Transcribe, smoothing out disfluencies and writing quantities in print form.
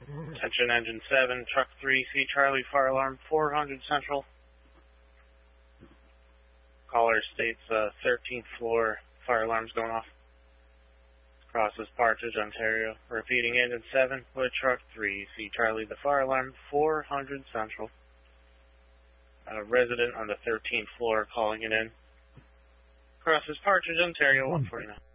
Attention engine 7, truck 3, C Charlie, fire alarm 400 Central. Caller states 13th floor, fire alarm's going off. Crosses Partridge, Ontario. Repeating engine 7, with truck 3, C Charlie, the fire alarm 400 Central. A resident on the 13th floor calling it in. Crosses Partridge, Ontario 149.